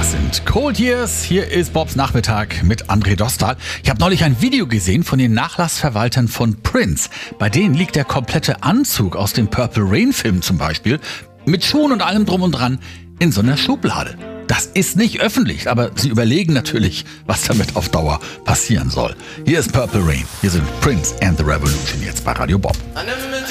Das sind Cold Years. Hier ist Bobs Nachmittag mit André Dostal. Ich habe neulich ein Video gesehen von den Nachlassverwaltern von Prince. Bei denen liegt der komplette Anzug aus dem Purple Rain Film zum Beispiel, mit Schuhen und allem drum und dran, in so einer Schublade. Das ist nicht öffentlich, aber sie überlegen natürlich, was damit auf Dauer passieren soll. Hier ist Purple Rain. Hier sind Prince and the Revolution jetzt bei Radio Bob.